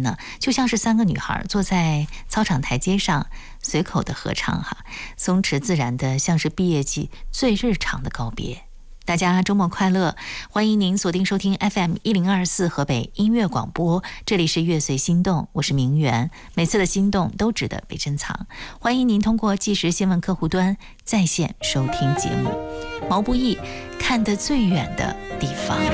呢，就像是3个女孩坐在操场台阶上随口的合唱哈，松弛自然的，像是毕业季最日常的告别。大家周末快乐，欢迎您锁定收听 FM1024 河北音乐广播，这里是乐随心动，我是明媛。每次的心动都值得被珍藏，欢迎您通过即时新闻客户端在线收听节目。毛不易，看得最远的地方。